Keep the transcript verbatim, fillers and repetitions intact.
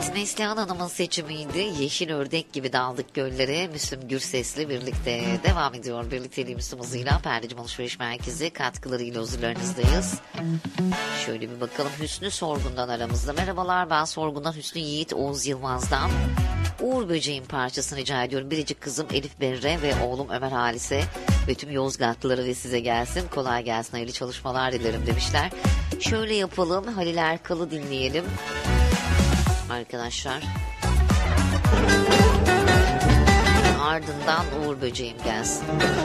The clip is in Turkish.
Evet, Neslihan Hanım'ın seçimiydi. Yeşil ördek gibi daldık göllere. Müslüm Gürses'le birlikte devam ediyor. Birlikteliğimiz hızıyla Perdecim Alışveriş Merkezi katkılarıyla huzurlarınızdayız. Şöyle bir bakalım, Hüsnü Sorgun'dan aramızda. Merhabalar, ben Sorgun'dan Hüsnü Yiğit Oğuz Yılmaz'dan. Uğur Böceğin parçasını rica ediyorum. Biricik kızım Elif Berre ve oğlum Ömer Halise ve tüm Yozgatlıları ve size gelsin. Kolay gelsin, hayırlı çalışmalar dilerim demişler. Şöyle yapalım, Halil Erkal'ı dinleyelim arkadaşlar. Ardından Uğur Böceğim gelsin.